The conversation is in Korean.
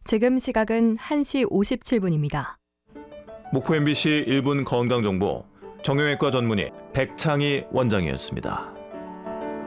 지금 시각은 1시 57분입니다. 목포 MBC 1분 건강정보 정형외과 전문의 백창희 원장이었습니다.